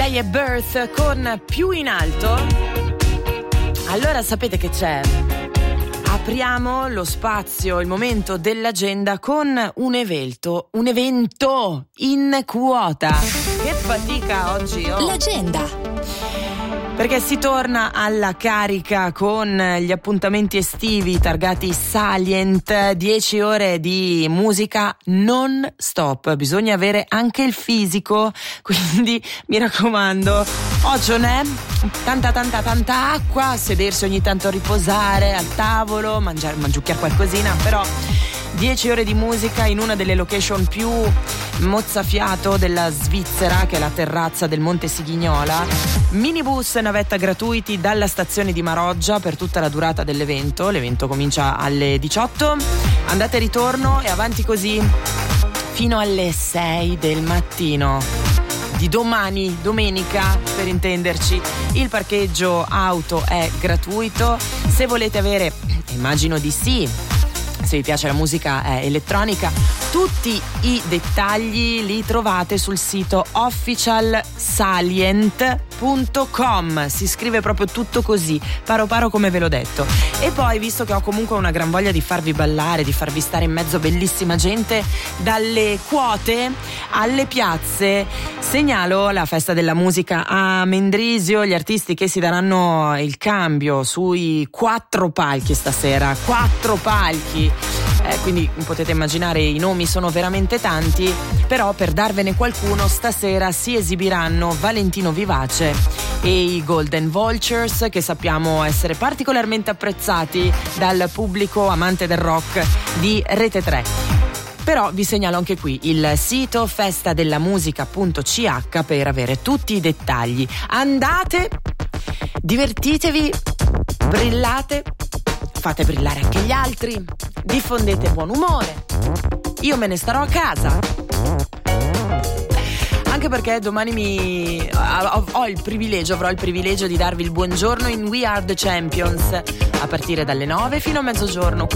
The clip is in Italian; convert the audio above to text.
Lei è Birth con Più in alto. Allora sapete che c'è? Apriamo lo spazio, il momento dell'agenda con un evento in quota. Che fatica oggi, oh. L'agenda. Perché si torna alla carica con gli appuntamenti estivi targati Salient, 10 ore di musica non stop, bisogna avere anche il fisico, quindi mi raccomando, occhio tanta acqua, sedersi ogni tanto a riposare al tavolo, mangiucchiare qualcosina, però 10 ore di musica in una delle location più mozzafiato della Svizzera, che è la terrazza del Monte Sigignola. Minibus, navetta gratuiti dalla stazione di Maroggia per tutta la durata dell'evento. L'evento comincia alle 18, andate e ritorno e avanti così fino alle 6 del mattino di domani, domenica per intenderci. Il parcheggio auto è gratuito. Se volete avere, immagino di sì, se vi piace la musica elettronica, tutti i dettagli li trovate sul sito officialsalient.com. Si scrive proprio tutto così, paro come ve l'ho detto. E poi, visto che ho comunque una gran voglia di farvi ballare, di farvi stare in mezzo a bellissima gente, dalle quote alle piazze, segnalo la festa della musica a Mendrisio, gli artisti che si daranno il cambio sui 4 palchi stasera, 4 palchi. Quindi potete immaginare, i nomi sono veramente tanti, però per darvene qualcuno stasera si esibiranno Valentino Vivace e i Golden Vultures, che sappiamo essere particolarmente apprezzati dal pubblico amante del rock di Rete 3. Però vi segnalo anche qui il sito festadellamusica.ch per avere tutti i dettagli. Andate, divertitevi, brillate, fate brillare anche gli altri, diffondete buon umore. Io me ne starò a casa, anche perché domani avrò il privilegio di darvi il buongiorno in We Are The Champions a partire dalle 9 fino a mezzogiorno.